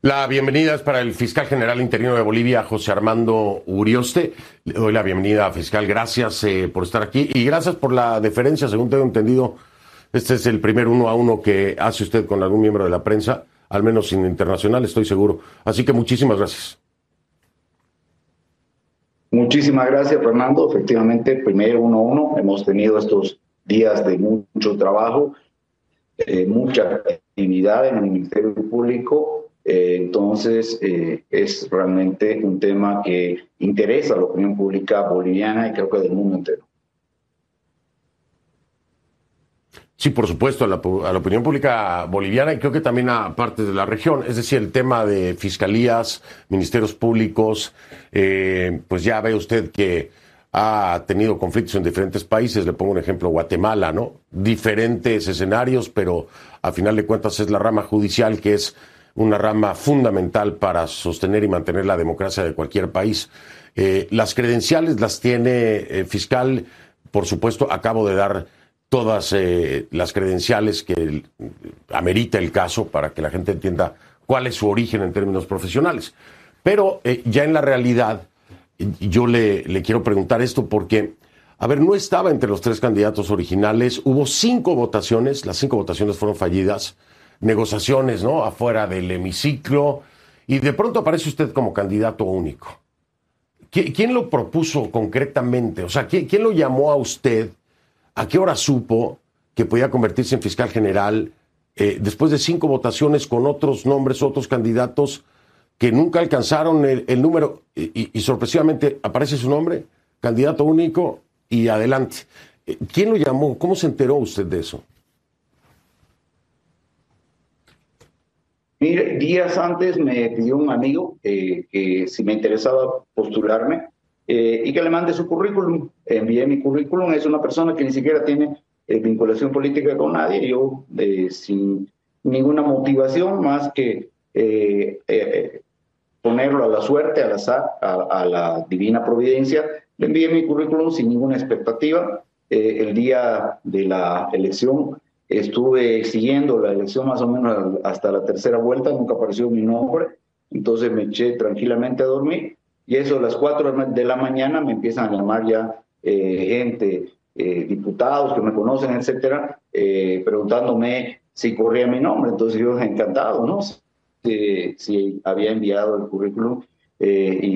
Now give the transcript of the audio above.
La bienvenida es para el fiscal general interino de Bolivia, José Armando Urioste. Le doy la bienvenida, fiscal. Gracias por estar aquí y gracias por la deferencia. Según tengo entendido, este es el primer uno a uno que hace usted con algún miembro de la prensa, al menos en internacional, estoy seguro. Así que muchísimas gracias. Muchísimas gracias, Fernando. Efectivamente, primer uno a uno. Hemos tenido estos días de mucho trabajo, mucha actividad en el Ministerio Público. Entonces, es realmente un tema que interesa a la opinión pública boliviana y creo que del mundo entero. Sí, por supuesto, a la opinión pública boliviana y creo que también a partes de la región. Es decir, el tema de fiscalías, ministerios públicos, pues ya ve usted que ha tenido conflictos en diferentes países. Le pongo un ejemplo, Guatemala, ¿no? Diferentes escenarios, pero a final de cuentas es la rama judicial que es una rama fundamental para sostener y mantener la democracia de cualquier país. Las credenciales las tiene fiscal, por supuesto, acabo de dar todas las credenciales que amerita el caso para que la gente entienda cuál es su origen en términos profesionales. Pero ya en la realidad, yo le quiero preguntar esto porque, a ver, no estaba entre los 3 candidatos originales, hubo 5 votaciones, las 5 votaciones fueron fallidas, negociaciones, ¿no?, afuera del hemiciclo, y de pronto aparece usted como candidato único. ¿Quién lo propuso concretamente? O sea, ¿quién lo llamó a usted? ¿A qué hora supo que podía convertirse en fiscal general después de 5 votaciones con otros nombres, otros candidatos que nunca alcanzaron el número y sorpresivamente aparece su nombre, candidato único y adelante? ¿Quién lo llamó? ¿Cómo se enteró usted de eso? Mire, días antes me pidió un amigo que si me interesaba postularme y que le mande su currículum. Envié mi currículum. Es una persona que ni siquiera tiene vinculación política con nadie. Yo, sin ninguna motivación más que ponerlo a la suerte, al azar, a la divina providencia, le envié mi currículum sin ninguna expectativa. El día de la elección estuve siguiendo la elección más o menos hasta la tercera vuelta, nunca apareció mi nombre, entonces me eché tranquilamente a dormir y eso a las 4 de la mañana me empiezan a llamar ya gente, diputados que me conocen, etcétera, preguntándome si corría mi nombre. Entonces yo encantado, ¿no? Si había enviado el currículum